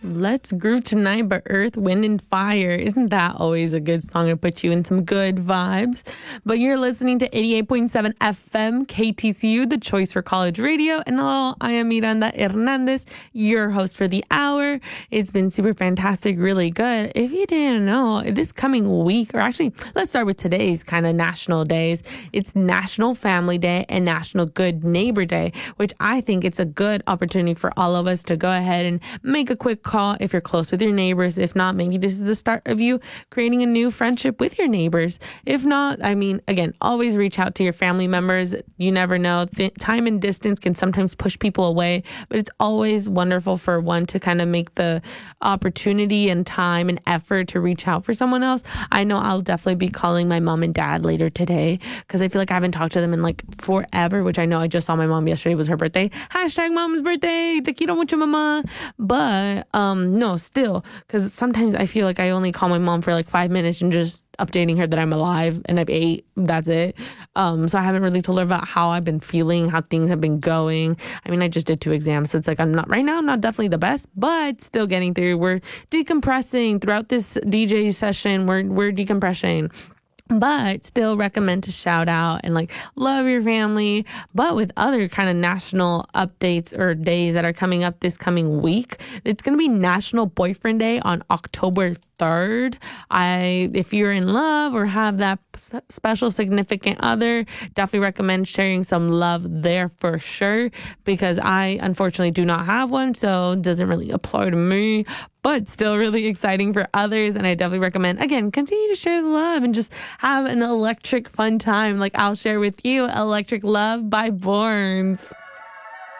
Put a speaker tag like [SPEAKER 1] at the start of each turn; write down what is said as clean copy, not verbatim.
[SPEAKER 1] Let's Groove Tonight by Earth, Wind, and Fire. Isn't that always a good song to put you in some good vibes? But you're listening to 88.7 FM KTCU, the choice for college radio. And hello, I am Miranda Hernandez, your host for the hour. It's been super fantastic, really good. If you didn't know, this coming week, or actually, let's start with today's kind of national days. It's National Family Day and National Good Neighbor Day, which I think it's a good opportunity for all of us to go ahead and make a quick call if you're close with your neighbors. If not, maybe this is the start of you creating a new friendship with your neighbors. If not, I mean, again, always reach out to your family members. You never know. Time and distance can sometimes push people away, but it's always wonderful for one to kind of make the opportunity and time and effort to reach out for someone else. I know I'll definitely be calling my mom and dad later today because I feel like I haven't talked to them in like forever, which I know I just saw my mom yesterday. It was her birthday. Hashtag mom's birthday. Te quiero mucho, mama. But no, still, because sometimes I feel like I only call my mom for like 5 minutes and just updating her that I'm alive and I've ate. That's it. So I haven't really told her about how I've been feeling, how things have been going. I mean, I just did 2 exams, so it's like I'm not definitely the best, but still getting through. We're decompressing throughout this DJ session. We're decompressing. But still recommend to shout out and like love your family. But with other kind of national updates or days that are coming up this coming week, it's going to be National Boyfriend Day on October 3rd. If you're in love or have that special significant other, definitely recommend sharing some love there for sure, because I unfortunately do not have one, so it doesn't really apply to me, but still really exciting for others. And I definitely recommend, again, continue to share the love and just have an electric fun time. Like I'll share with you Electric Love by Borns.